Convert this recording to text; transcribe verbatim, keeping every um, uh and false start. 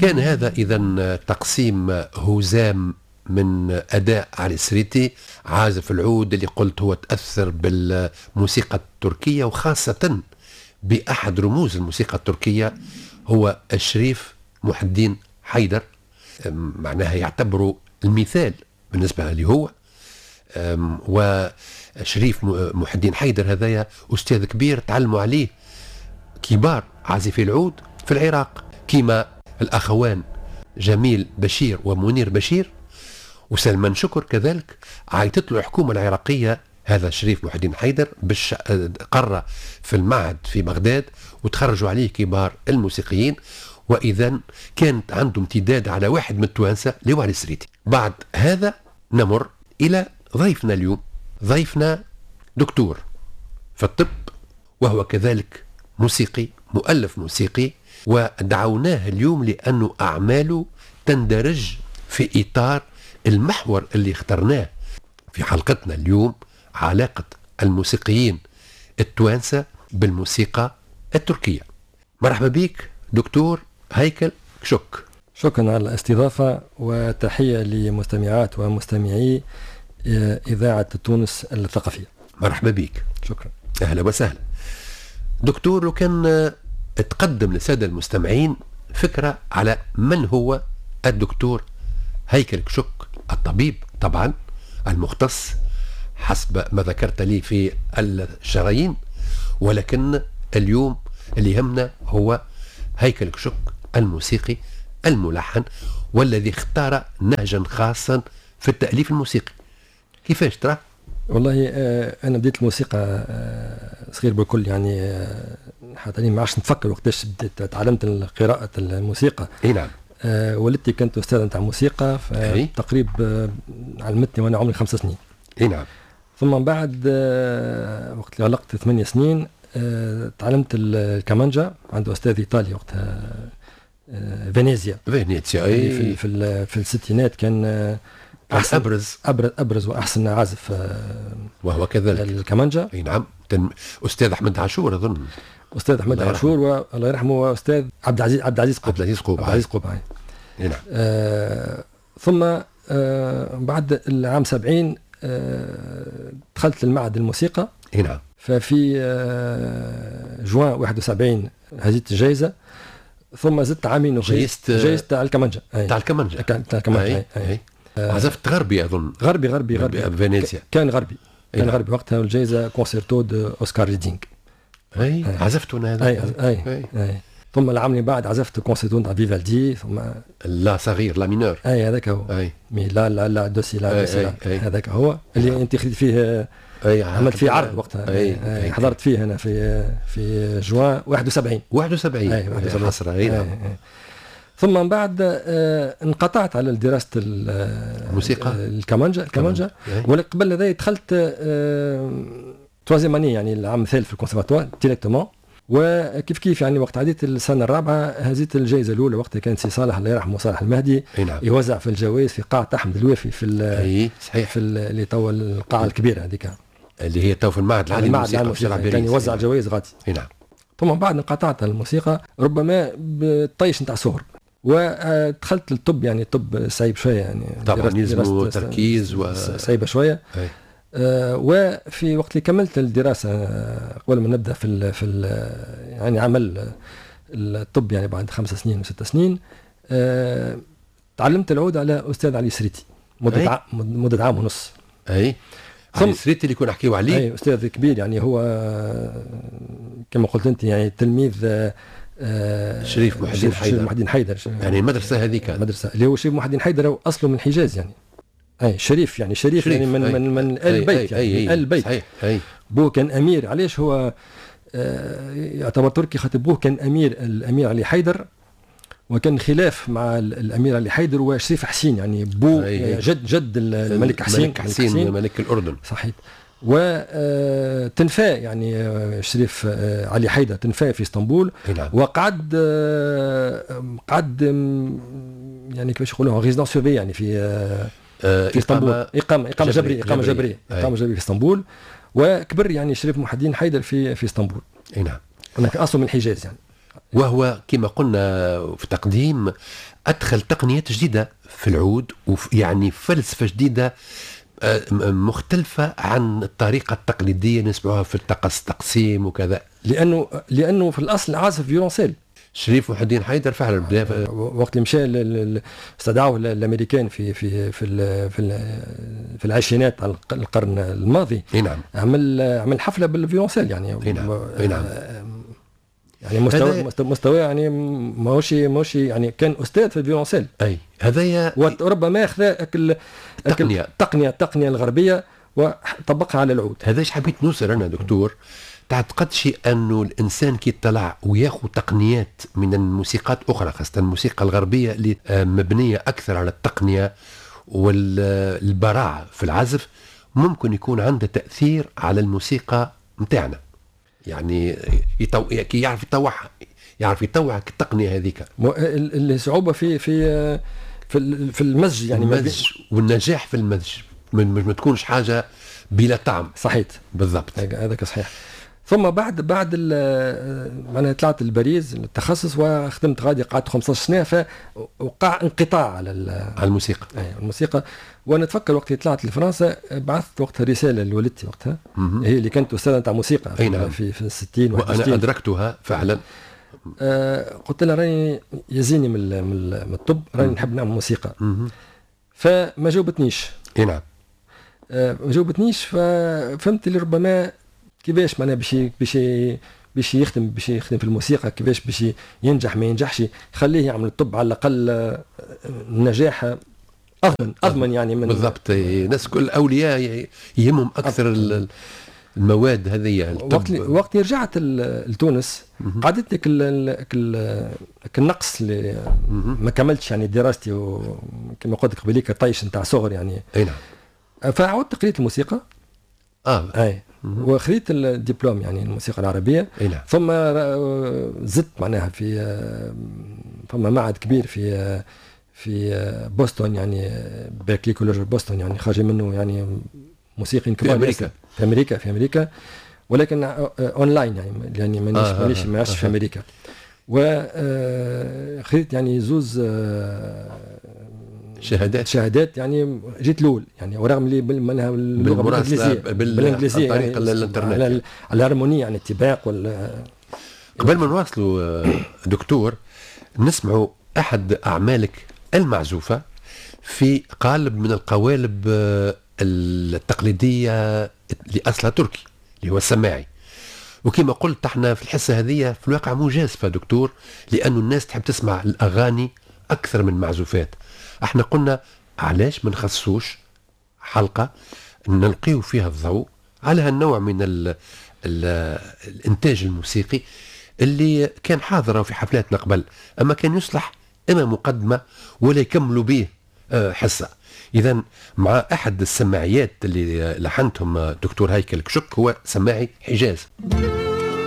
كان هذا إذن تقسيم هزام من أداء علي السريتي عازف العود اللي قلت هو تأثر بالموسيقى التركية، وخاصة بأحد رموز الموسيقى التركية هو الشريف محي الدين حيدر. معناها يعتبره المثال بالنسبة لي هو. وشريف محي الدين حيدر هذايا أستاذ كبير تعلموا عليه كبار عازفي العود في العراق كيما الأخوان جميل بشير ومنير بشير وسلمان شكر كذلك. عيطت له الحكومة العراقية هذا شريف محي الدين حيدر باش قرر في المعهد في بغداد وتخرجوا عليه كبار الموسيقيين، وإذا كانت عنده امتداد على واحد من التوانسة اللي هو علي السريتي. بعد هذا نمر إلى ضيفنا اليوم. ضيفنا دكتور في الطب وهو كذلك موسيقي مؤلف موسيقي، ودعوناه اليوم لأنه أعماله تندرج في إطار المحور اللي اخترناه في حلقتنا اليوم، علاقة الموسيقيين التوانسة بالموسيقى التركية. مرحبا بك دكتور هيكل كشك. شكرا على الاستضافة وتحية لمستمعات ومستمعي إذاعة تونس الثقافية. مرحبا بك. شكرا. أهلا وسهلا دكتور. لو كان تقدم للسادة المستمعين فكرة على من هو الدكتور هيكل كشك، الطبيب طبعا المختص حسب ما ذكرت لي في الشرايين، ولكن اليوم اللي يهمنا هو هيكل كشك الموسيقي الملحن والذي اختار نهجا خاصا في التأليف الموسيقي. كيفاش ترى؟ والله آه أنا بديت الموسيقى آه صغير بالكل، يعني آه حتى ما عادش نفكر وقتاش بديت تعلمت قراءة الموسيقى. اي نعم. آه والدتي كانت أستاذة نتاع موسيقى فتقريبا آه علمتني وأنا عمري خمس سنين. اي نعم. ثم بعد آه وقت اللي غلقت ثمانية سنين آه تعلمت الكمانجا عند أستاذ إيطالي وقتها آه فينيزيا. فينيزيا اي في في, في الستينات كان آه أحسن أبرز أبرز أبرز وأحسن عازف آه وهو كذلك الكمانجا. اي نعم. أستاذ أحمد عاشور أظن. أستاذ أحمد عاشور والله يرحمه، وأستاذ عبد العزيز عبد العزيز عبد العزيز قوب عبد العزيز قوب. اي نعم. آه ثم آه بعد العام سبعين آه دخلت المعهد الموسيقى. اي نعم. ففي آه جوان واحد وسبعين هزيت الجائزة، ثم زدت عامين جايزت جايزة تاع الكمانجا تاع الكمانجا تاع الكمانجا. عزفت غربي أظن. غربي غربي غربي فينيزيا كان غربي كان غربي وقتها. الجائزة كونسيرتو دو أوسكار ريدينغ. اي عزفت انا هذا. أي. أي. أي. أي. ثم العام اللي بعد عزفت كونسيرتو تاع فيفالدي. ثم لا صغير لا مينور. اي هذاك هو. اي مي لا لا لا دوسي لا دوسي لا هذاك هو اللي انت خديت فيه. اي عملت فيه عرض وقتها. أي. أي. أي. حضرت فيه هنا في في جوان واحد وسبعين. واحد وسبعين. اي واحد وسبعين حصرة. اي نعم. ثم من بعد آه انقطعت على دراسة الموسيقى الكمانجا الكمانجا ولكن قبل هذا دخلت آه توازيام اني يعني العام الثالث في الكونسيرفاتوار ديريكتومون. وكيف كيف يعني وقت عديت السنه الرابعه هزيت الجائزه الاولى وقتها كان سي صالح الله يرحمه صالح المهدي. نعم. يوزع في الجوائز في قاعه احمد الوافي في اي صحيح في اللي تو القاعه الكبيره هذيك اللي هي تو في المعهد العالي للموسيقى في العبيري كان يوزع جوائز غادي. نعم. ثم بعد انقطعت الموسيقى ربما بالطيش نتاع صغر ودخلت للطب. يعني الطب صعيب شويه يعني طبعا يلزم تركيز وصعيبه شويه. أي. آه وفي وقت اللي كملت الدراسه آه قبل ما نبدا في ال في ال يعني عمل الطب يعني بعد خمس سنين وست سنين آه تعلمت العود على استاذ علي السريتي مده عام مده عام ونص. اي علي السريتي اللي كنا نحكيو عليه. اي استاذ كبير يعني هو كما قلت انت يعني تلميذ آه شريف محي الدين حيدر. محي الدين حيدر يعني المدرسه هذيك المدرسه اللي هو شريف محي الدين حيدر اصله من الحجاز يعني. اي شريف يعني شريف, شريف يعني من أي. من من ال بيت يعني أي أي. البيت صحيح. اي بوه كان امير. علاش هو آه يعتبر تركي خاطر بوه كان امير الامير علي حيدر، وكان خلاف مع الامير علي حيدر وشريف حسين يعني بو أي. جد جد الملك حسين الملك حسين, حسين ملك الاردن. صحيح. وتنفى يعني شريف علي حيدر تنفى في اسطنبول. نعم. وقعد قعد يعني كيفاش يقولوا ريزيدونس سورفي يعني في في اسطنبول اقامه اقامه جبريه اقامه جبريه اقامه جبريه في اسطنبول. وكبر يعني شريف محي الدين حيدر في في اسطنبول. اي نعم. انا اصله من الحجاز يعني وهو كما قلنا في تقديم أدخل تقنيات جديدة في العود، ويعني فلسفة جديدة مختلفة عن الطريقة التقليدية نسمعها في التقص تقسيم وكذا. لأنه لأنه في الأصل عازف فيولونسيل. شريف محي الدين حيدر فعلا بدا وقت اللي مشى استدعوه الامريكان في في في في, في العشرينات على القرن الماضي. نعم. عمل عمل حفله بالفيولونسيل يعني. نعم. نعم. يعني مستوى مستوى يعني ماهوش ماهوش يعني كان استاذ في الفيولونسيل. اي هذايا وربما اخذ التقنيه التقنيه التقنيه الغربيه وطبقها على العود. هذا ايش حبيت نوصل انا دكتور. تعتقدش انه الانسان كي يطلع وياخذ تقنيات من الموسيقات اخرى، خاصه الموسيقى الغربيه اللي مبنيه اكثر على التقنيه والبراعه في العزف، ممكن يكون عنده تاثير على الموسيقى متاعنا؟ يعني يطو... كي يعرف يطوعها، يعرف يطوع التقنيه هذيك. الصعوبه في في في في المزج يعني المزج والنجاح في المزج، ما تكونش حاجه بلا طعم. صحيح بالضبط، هذاك صحيح. ثم بعد بعد معناها طلعت الباريس التخصص وخدمت غادي قعدت خمسة عشر سنه، فوقع انقطاع على على الموسيقى. اي الموسيقى. وانا اتفكر وقت طلعت لفرنسا بعثت وقتها رساله لوالدتي وقتها، هي اللي كانت استاذه تاع موسيقى في, نعم. في في الستين وانا ادركتها فعلا. آه قلت لها راني يزيني من من الطب، راني نحب نعمل موسيقى. فما جاوبتنيش. اي نعم. آه ما جاوبتنيش، ففهمت اللي ربما كيفاش معناها باش باش باش يخدم باش يخدم في الموسيقى، كيفاش باش ينجح ما ينجحش، خليه يعمل الطب على الاقل النجاح اضمن اضمن يعني من بالضبط. الناس كل الاولياء يهمهم اكثر أضمن. المواد هذه. وقت وقت رجعت لتونس قعدت لك النقص اللي ما كملتش يعني دراستي، وكما قلت لك قبليك طيش نتاع صغر يعني. اي نعم. فعودت قريت الموسيقى. اه اي وخذيت الدبلوم يعني الموسيقى العربيه. نعم. ثم زدت معناها في ثم معهد كبير في في بوسطن يعني بيركلي كوليج بوسطن يعني خارج منه يعني موسيقيين كبار في امريكا في امريكا في امريكا ولكن اونلاين يعني يعني مانيش آه مانيش ما عشتش آه في امريكا. وخذيت يعني زوز شهادات شهادات يعني جيت الاول يعني، ورغم اللي بالمنها اللغه بالانجليزيه بالانجليزيه عن طريق يعني الانترنت على الهارمونيه يعني الاتباق ولا. قبل ما نواصلوا دكتور نسمعوا احد اعمالك المعزوفه في قالب من القوالب التقليديه لاصلها تركي اللي هو السماعي. وكما قلت احنا في الحصه هذه في الواقع مو جازفه دكتور، لانه الناس تحب تسمع الاغاني اكثر من معزوفات. احنا قلنا علاش ما نخصوش حلقه نلقيو فيها الضوء على هالنوع من ال ال الانتاج الموسيقي اللي كان حاضر في حفلاتنا قبل، اما كان يصلح اما مقدمه ولا يكملوا به حصه. اذا مع احد السماعيات اللي لحنتهم دكتور هيكل كشك هو سماعي حجاز.